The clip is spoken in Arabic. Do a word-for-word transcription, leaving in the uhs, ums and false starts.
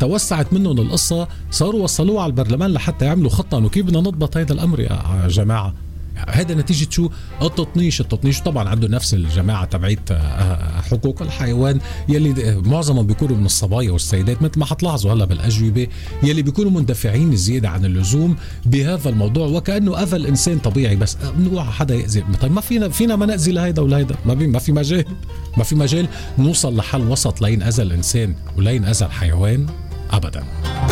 توسعت منهم القصة، صاروا وصلوها على البرلمان لحتى يعملوا خطة انه كيف بدنا نضبط هذا الامر يا جماعة. هذا نتيجة شو؟ التطنيش. التطنيش طبعا عنده نفس الجماعة تبعيت حقوق الحيوان يلي معظمهم بيكونوا من الصبايا والسيدات، مثل ما حتلاحظوا هلا بالأجوبة، يلي بيكونوا مندفعين زيادة عن اللزوم بهذا الموضوع، وكأنه أذى الإنسان طبيعي بس نوع حدا يأذي. طيب ما فينا فينا ما نأذي لهيدا ولهيدا، ما ما في مجال ما في مجال نوصل لحل وسط لين أذى الإنسان ولين أذى الحيوان أبدا.